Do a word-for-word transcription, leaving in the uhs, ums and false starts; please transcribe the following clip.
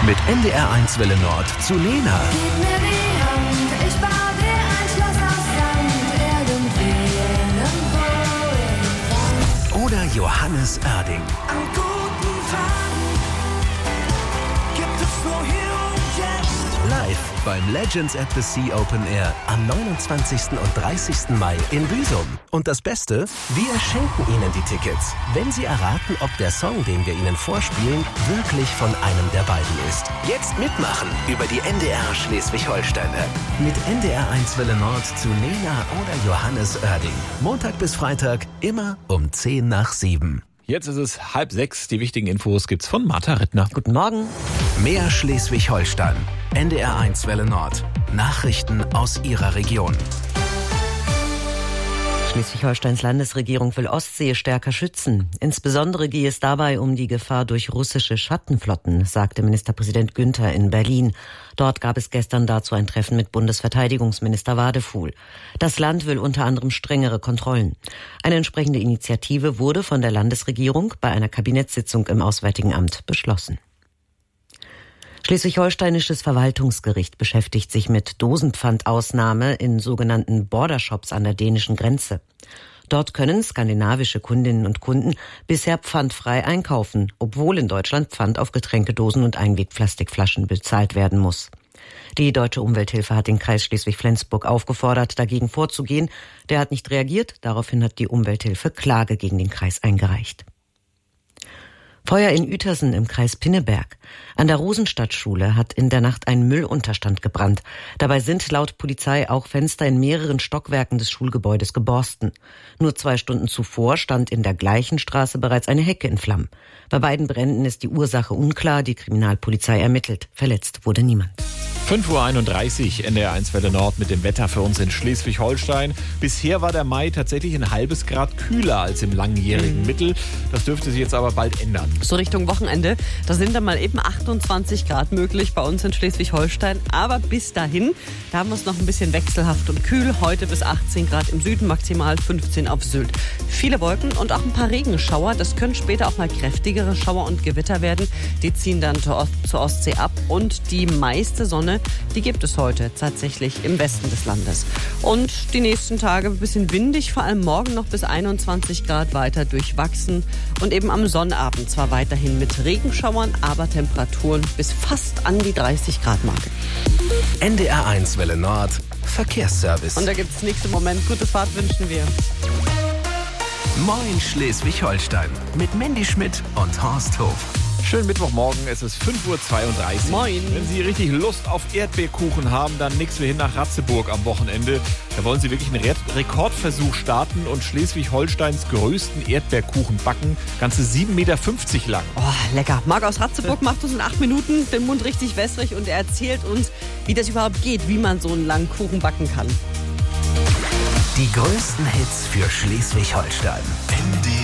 Mit N D R eins Welle Nord zu Lena. Gib mir die Hand, ich baue dir ein Schloss aus Sand, irgendwo irgendwo. Oder Johannes Oerding. An guten Tagen gibt es nur hier und jetzt. Live beim Legends at the Sea Open Air am neunundzwanzigsten und dreißigsten Mai in Büsum. Und das Beste, wir schenken Ihnen die Tickets, wenn Sie erraten, ob der Song, den wir Ihnen vorspielen, wirklich von einem der beiden ist. Jetzt mitmachen über die N D R Schleswig-Holstein-App. Mit N D R eins Welle Nord zu Lena oder Johannes Oerding. Montag bis Freitag, immer um zehn nach sieben. Jetzt ist es halb sechs. Die wichtigen Infos gibt's von Martha Rittner. Guten Morgen. Mehr Schleswig-Holstein. N D R eins Welle Nord. Nachrichten aus Ihrer Region. Schleswig-Holsteins Landesregierung will Ostsee stärker schützen. Insbesondere gehe es dabei um die Gefahr durch russische Schattenflotten, sagte Ministerpräsident Günther in Berlin. Dort gab es gestern dazu ein Treffen mit Bundesverteidigungsminister Wadefuhl. Das Land will unter anderem strengere Kontrollen. Eine entsprechende Initiative wurde von der Landesregierung bei einer Kabinettssitzung im Auswärtigen Amt beschlossen. Schleswig-Holsteinisches Verwaltungsgericht beschäftigt sich mit Dosenpfandausnahme in sogenannten Bordershops an der dänischen Grenze. Dort können skandinavische Kundinnen und Kunden bisher pfandfrei einkaufen, obwohl in Deutschland Pfand auf Getränkedosen und Einwegplastikflaschen bezahlt werden muss. Die Deutsche Umwelthilfe hat den Kreis Schleswig-Flensburg aufgefordert, dagegen vorzugehen. Der hat nicht reagiert. Daraufhin hat die Umwelthilfe Klage gegen den Kreis eingereicht. Feuer in Uetersen im Kreis Pinneberg. An der Rosenstadtschule hat in der Nacht ein Müllunterstand gebrannt. Dabei sind laut Polizei auch Fenster in mehreren Stockwerken des Schulgebäudes geborsten. Nur zwei Stunden zuvor stand in der gleichen Straße bereits eine Hecke in Flammen. Bei beiden Bränden ist die Ursache unklar. Die Kriminalpolizei ermittelt. Verletzt wurde niemand. fünf Uhr einunddreißig, N D R eins Welle Nord mit dem Wetter für uns in Schleswig-Holstein. Bisher war der Mai tatsächlich ein halbes Grad kühler als im langjährigen mhm. Mittel. Das dürfte sich jetzt aber bald ändern. So Richtung Wochenende, da sind dann mal eben achtundzwanzig Grad möglich bei uns in Schleswig-Holstein. Aber bis dahin, da haben wir es noch ein bisschen wechselhaft und kühl. Heute bis achtzehn Grad im Süden, maximal fünfzehn auf Sylt. Viele Wolken und auch ein paar Regenschauer. Das können später auch mal kräftigere Schauer und Gewitter werden. Die ziehen dann zur, Ost- zur Ostsee ab. Und die meiste Sonne, die gibt es heute tatsächlich im Westen des Landes. Und die nächsten Tage ein bisschen windig, vor allem morgen noch bis einundzwanzig Grad weiter durchwachsen. Und eben am Sonnabend zwar weiterhin mit Regenschauern, aber Temperaturen bis fast an die dreißig Grad Marke. N D R eins Welle Nord. Verkehrsservice. Und da gibt es nächsten Moment. Gute Fahrt wünschen wir. Moin Schleswig-Holstein. Mit Mandy Schmidt und Horst Hof. Schönen Mittwochmorgen, es ist fünf Uhr zweiunddreißig. Moin. Wenn Sie richtig Lust auf Erdbeerkuchen haben, dann nix wir hin nach Ratzeburg am Wochenende. Da wollen Sie wirklich einen Re- Rekordversuch starten und Schleswig-Holsteins größten Erdbeerkuchen backen. Ganze sieben Meter fünfzig lang. Oh, lecker. Marc aus Ratzeburg macht uns in acht Minuten den Mund richtig wässrig und er erzählt uns, wie das überhaupt geht, wie man so einen langen Kuchen backen kann. Die größten Hits für Schleswig-Holstein. N D